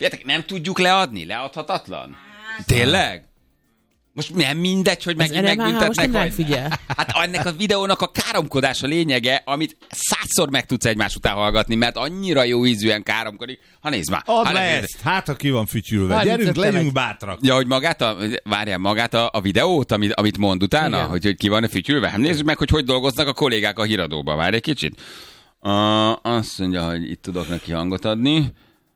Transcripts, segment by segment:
Figyeljetek, nem tudjuk leadni? Leadhatatlan? Tényleg? Most nem mindegy, hogy megbüntetnek vagy? Figyel. Hát ennek a videónak a káromkodás a lényege, amit 100-szor meg tudsz egymás után hallgatni, mert annyira jó ízűen káromkodik. Ha nézd már. Add le ezt, hát ha ki van fütyülve. Gyerünk, legyünk bátrak. Ja, hogy magát a videót, amit mond utána, hogy ki van fütyülve. Hát nézzük meg, hogy dolgoznak a kollégák a híradóban. Várj egy kicsit. Azt mondja, hogy itt tudok neki hangot adni.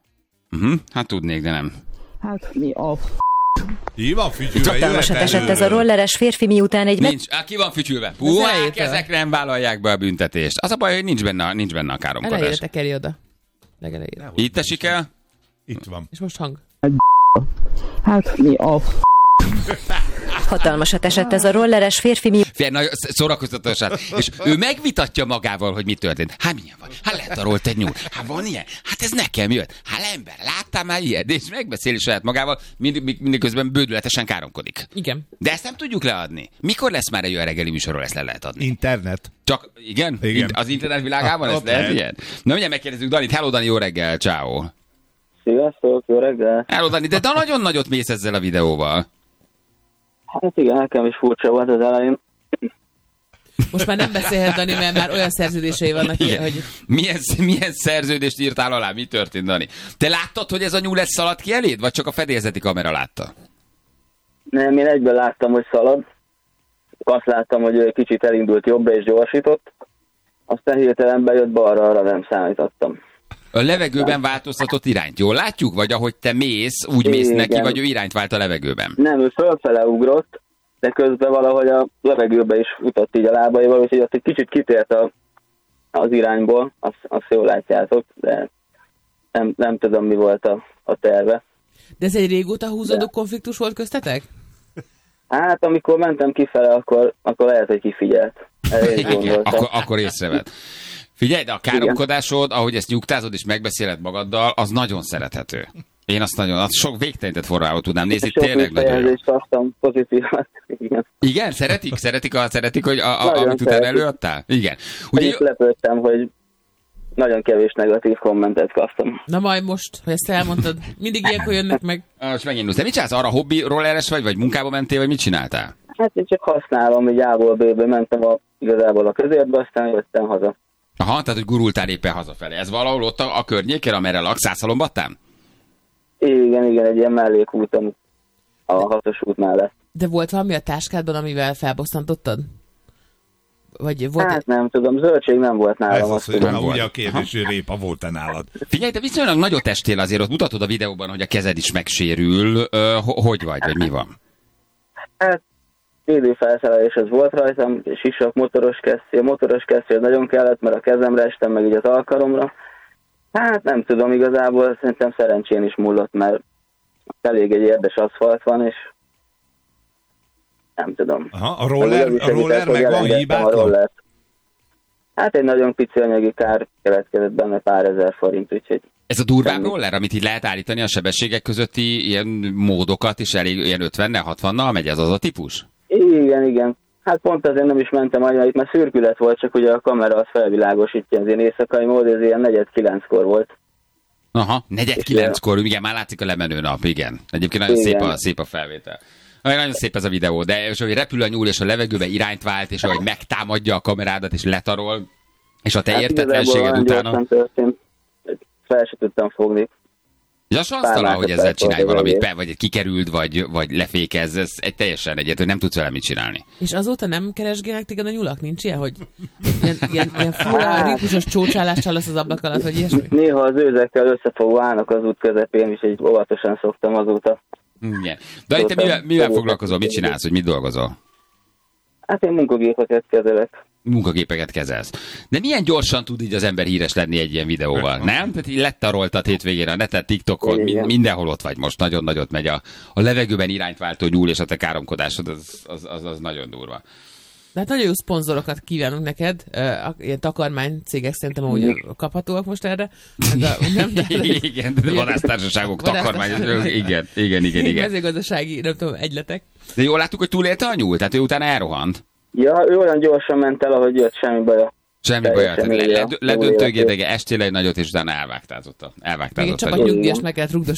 Hát tudnék, de nem. Hát mi a Ki van fütyülve? Hatalmasat esett ez a rolleres férfi, miután egy... Nincs, ki van fütyülve? Ezek nem vállalják be a büntetést. Az a baj, hogy nincs benne a káromkodás. Elejére tekerj oda. Legelejére. Itt esik el? Itt van. És most hang. Hát mi a Hatalmasat esett ez a rolleres férfi, Nagyon szórakoztatósan. És ő megvitatja magával, hogy mi történt. Hát milyen van? Hát letarolt egy nyúl. Hát van ilyen? Hát ez nekem jött. Hát ember, láttál már ilyet? És megbeszéli saját magával, mindeközben bődületesen káromkodik. Igen. De ezt nem tudjuk leadni. Mikor lesz már egy olyan reggeli műsorról, ezt le lehet adni? Internet. Csak, igen? Igen. Az internet világában ezt lehet ilyen? Na mindjárt megkérdezzük Danit. Hello Dani, jó reggel, ciao. Sziasztok, jó reggel. Hello Dani, de nagyon nagyot mész ezzel a videóval. Hát igen, nekem is furcsa volt az elején. Most már nem beszélhet Dani, mert már olyan szerződései vannak, hogy... Milyen szerződést írtál alá? Mi történt, Dani? Te láttad, hogy ez a nyúl szaladt ki eléd, vagy csak a fedélzeti kamera látta? Nem, én egyben láttam, hogy szalad. Azt láttam, hogy kicsit elindult jobbra és gyorsított. Aztán hirtelen bejött balra, arra nem számítottam. A levegőben változtatott irányt. Jól látjuk? Vagy ahogy te mész, úgy mész neki, vagy ő irányt vált a levegőben? Nem, ő fölfele ugrott, de közben valahogy a levegőbe is futott így a lábaival, úgyhogy azt egy kicsit kitért az irányból, azt jól látjátok, de nem tudom, mi volt a terve. De ez egy régóta húzódó konfliktus volt köztetek? Hát, amikor mentem kifele, akkor lehet, hogy kifigyelt. Akkor észrevett. Figyelj, de a káromkodásod, ahogy ezt nyugtázod és megbeszéled magaddal, az nagyon szerethető. Én azt sok végtelenítet forrával tudnám nézni, tényleg nagyon jó. Kaptam pozitívat. Igen, szeretik, hogy amit utána előadtál? Igen. Ugye lepődtem, hogy nagyon kevés negatív kommentet kaptam. Na majd most, hogy ezt elmondtad, mindig ilyenkor jönnek meg. Most megindulsz. De mit csinálsz? Arra hobbi rolleres vagy munkába mentél, vagy mit csináltál? Hát én csak használom, így A-ból B-ből mentem igazából a közértbe, aztán jöttem haza. Aha, tehát hogy gurultál éppen hazafelé. Ez valahol ott a környéken, amerre laksz, Szászalombattán? Igen, egy ilyen mellékúton a 6-os út mellett. De volt valami a táskádban, amivel felbosszantottad? Vagy volt hát nem tudom, zöldség nem volt nálam. Ez az, hogy ugye a kérdés, hogy répa volt-e nálad. Figyelj, te viszonylag nagyot estél azért, ott mutatod a videóban, hogy a kezed is megsérül. Hogy vagy mi van? Hát védőfelszereléshez volt rajtam, sisak, motoros kesztyű. A motoros kesztyű nagyon kellett, mert a kezemre estem, meg így az alkaromra. Hát nem tudom, igazából szerintem szerencsén is múlott, mert elég egy érdes aszfalt van, és nem tudom. Aha, a roller meg van hibátlan? Hát egy nagyon pici anyagi kár keletkezett benne, pár ezer forint, úgyhogy... Ez a durvább roller, amit így lehet állítani a sebességek közötti ilyen módokat, és elég ilyen 50-nel, 60-nal megy, ez az a típus? Igen. Hát pont azért nem is mentem annyit, mert szürkület volt, csak ugye a kamera az felvilágosítja, az én éjszakai mód, ez ilyen 4:09-kor volt. Aha, 4:09-kor, igen, már látszik a lemenő nap, igen. Egyébként nagyon szép a felvétel. Nagyon szép ez a videó, de és ahogy repül a nyúl, és a levegőbe irányt vált, és ahogy megtámadja a kamerádat, és letarol, és a te értetlenséged utána... Fel se tudtam fogni. És a sansztalan, hogy ezzel csinálj valamit, vagy kikerüld, vagy lefékezz, ez egy teljesen egyet, hogy nem tudsz vele mit csinálni. És azóta nem keresgélnek téged a nyulak? Nincs ilyen, hogy ilyen fura, ritmusos csócsálással lesz az ablak alatt, vagy ilyesmi? Néha az őzekkel összefogva állnak az út közepén, és így óvatosan szoktam azóta. Igen. De te mivel foglalkozol, mit csinálsz, hogy mit dolgozol? Hát én munkagépeket kezelek. Munkagépeket kezelsz. De milyen gyorsan tud így az ember híres lenni egy ilyen videóval, nem? Tehát így lettaroltad hétvégén a neten, TikTokon, mindenhol ott vagy most, nagyon nagyot megy a levegőben irányt váltó nyúl, és a te káromkodásod, az nagyon durva. De hát nagyon jó szponzorokat kívánunk neked, ilyen takarmány cégek szerintem ahogy kaphatóak most erre. Igen, vadásztársaságok, takarmány, igen. Mezőgazdasági, nem tudom, egyletek. De jól láttuk, hogy túlélte a nyúl, tehát ő utána elrohant. Ja, ő olyan gyorsan ment el, ahogy jött, semmi baja. Semmi baja, ledöntőgédege, estél egy nagyot, és utána elvágtázott. Még csak a nyugdíjas meg kellett rugdosni.